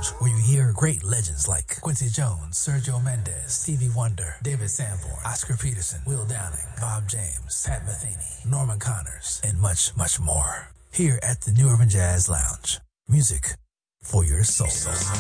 Lounge, where you hear great legends like Quincy Jones, Sergio Mendes, Stevie Wonder, David Sanborn, Oscar Peterson, Will Downing, Bob James, Pat Metheny, Norman Connors, and much, much more. Here at the New Urban Jazz Lounge. Music for your soul.